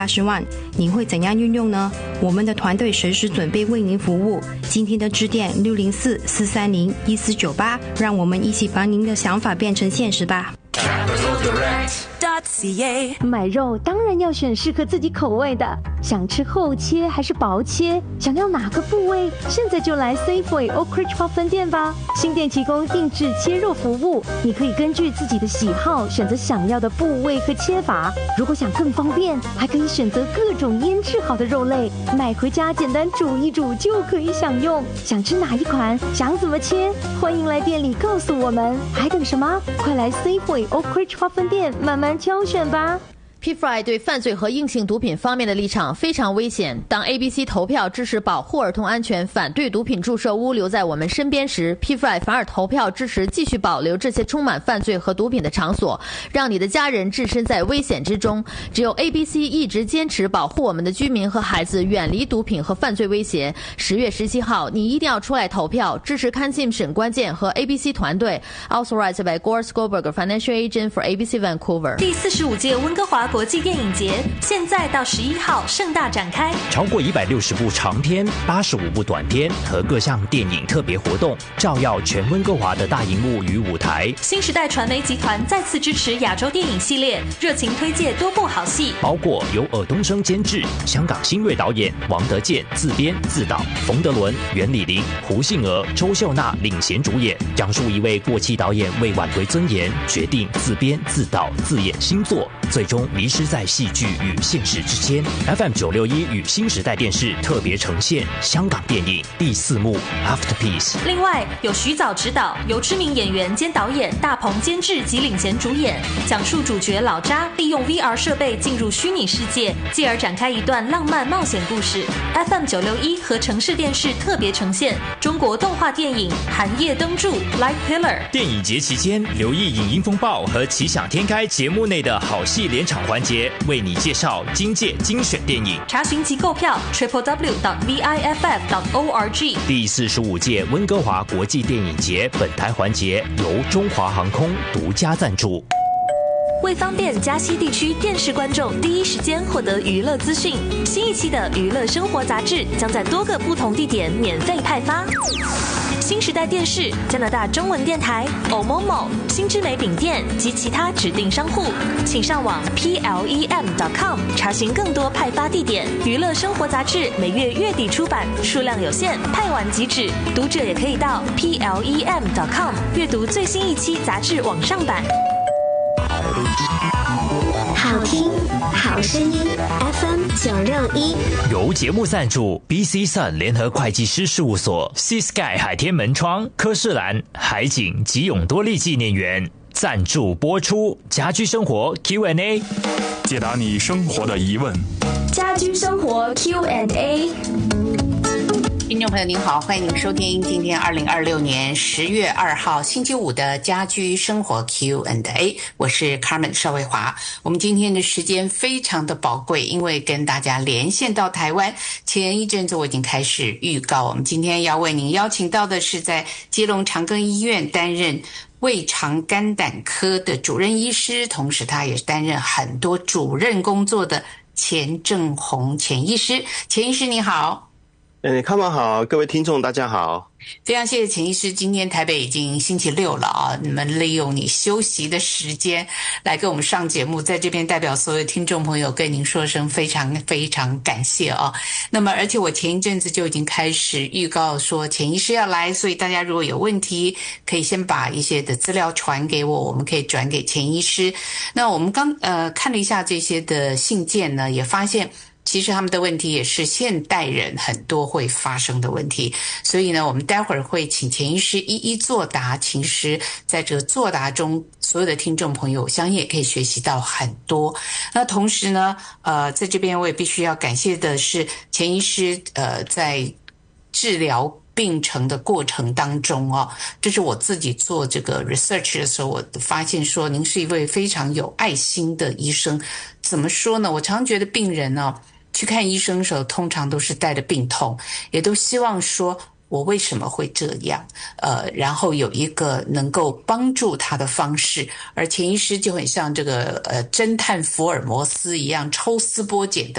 80万，你会怎样运用呢？我们的团队随时准备为您服务。今天的致电604-430-1498，让我们一起把您的想法变成现实吧。 买肉当然要选适合自己口味的，想吃厚切还是薄切，想要哪个部位，现在就来 Safeway Oak Ridge 花分店吧。新店提供定制切肉服务，你可以根据自己的喜好选择想要的部位和切法。如果想更方便，还可以选择各种腌制好的肉类，买回家简单煮一煮就可以享用。想吃哪一款，想怎么切，欢迎来店里告诉我们。还等什么？快来 Safeway Oak Ridge 花分店慢慢挑选吧。 PFRI 对犯罪和硬性毒品方面的立场非常危险。当 ABC 投票支持保护儿童安全、反对毒品注射污留在我们身边时， PFRI 反而投票支持继续保留这些充满犯罪和毒品的场所，让你的家人置身在危险之中。只有 ABC 一直坚持保护我们的居民和孩子远离毒品和犯罪威胁。10月17号，你一定要出来投票，支持看信沈关键和 ABC 团队。Authorized by Gore Skoberg, Financial Agent for ABC Vancouver。 第45届温哥华国际电影节现在到11号盛大展开， 超过160部长片、85部短片和各项电影特别活动，照耀全温哥华的大荧幕与舞台。 新时代传媒集团再次支持亚洲电影系列，热情推介多部好戏， 包括由尔冬升监制、香港新锐导演王德健自编自导，冯德伦、袁李林、胡杏儿、周秀娜领衔主演，讲述一位过气导演为挽回尊严，决定自编自导自演新作，最终迷失在戏剧与现实之间。 FM961 与新时代电视特别呈现香港电影第4幕 Afterpiece。 另外有徐藻执导，由知名演员兼导演大鹏监制及领衔主演，讲述主角老查利用 VR 设备进入虚拟世界，继而展开一段浪漫冒险故事。 FM961 和城市电视特别呈现中国动画电影《寒夜灯柱》 Light Pillar。 电影节期间留意影音风暴和奇想天开节目内的好戏连场环节，为你介绍今届精选电影。 查询及购票 www.viff.org。 第45届温哥华国际电影节本台环节由中华航空独家赞助。 为方便嘉西地区电视观众第一时间获得娱乐资讯，新一期的娱乐生活杂志将在多个不同地点免费派发。新时代电视、加拿大中文电台、OMOMO、新之美饼店及其他指定商户，请上网 plem.com 查询更多派发地点。娱乐生活杂志每月月底出版，数量有限，派完即止。读者也可以到 plem.com 阅读最新一期杂志网上版。 好听好声音 FM961， 由节目赞助 BC Sun 联合会计师事务所、Sea Sky 海天门窗、科士兰海景及永多利纪念园赞助播出。家居生活 Q&A， 解答你生活的疑问。 家居生活 Q&A。 听众朋友您好，欢迎您收听今天2026年10月2号星期五的家居生活 Q&A， 我是 Carmen 邵卫华。我们今天的时间非常的宝贵，因为跟大家连线到台湾。前一阵子我已经开始预告，我们今天要为您邀请到的是在基隆长庚医院担任胃肠肝胆科的主任医师，同时他也担任很多主任工作的钱正宏钱医师。钱医师你好。 康妈好，各位听众大家好。 非常谢谢钱医师，今天台北已经星期六了啊，你们利用你休息的时间来跟我们上节目，在这边代表所有听众朋友跟您说声非常非常感谢啊。那么而且我前一阵子就已经开始预告说钱医师要来，所以大家如果有问题可以先把一些的资料传给我，我们可以转给钱医师。那我们刚看了一下这些的信件呢，也发现其实他们的问题也是现代人很多会发生的问题，所以呢我们待会儿会请钱医师一一作答。其实在这个作答中，所有的听众朋友相信也可以学习到很多。那同时呢在这边我也必须要感谢的是钱医师在治疗病程的过程当中这是我自己做这个 research 的时候，我发现说您是一位非常有爱心的医生。怎么说呢，我常觉得病人去看医生的时候通常都是带着病痛，也都希望说我为什么会这样，然后有一个能够帮助他的方式，而钱医师就很像这个侦探福尔摩斯一样抽丝剥茧的